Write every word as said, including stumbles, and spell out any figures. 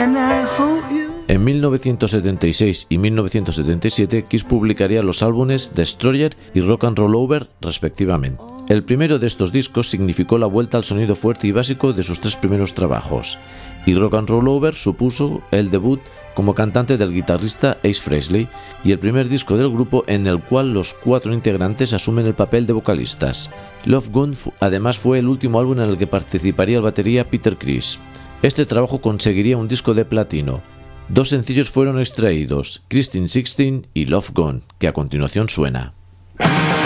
En mil novecientos setenta y seis y mil novecientos setenta y siete, Kiss publicaría los álbumes Destroyer y Rock and Roll Over, respectivamente. El primero de estos discos significó la vuelta al sonido fuerte y básico de sus tres primeros trabajos, y Rock and Roll Over supuso el debut como cantante del guitarrista Ace Frehley y el primer disco del grupo en el cual los cuatro integrantes asumen el papel de vocalistas. Love Gun además fue el último álbum en el que participaría el batería Peter Criss. Este trabajo conseguiría un disco de platino. Dos sencillos fueron extraídos, Christine sixteen y Love Gun, que a continuación suena.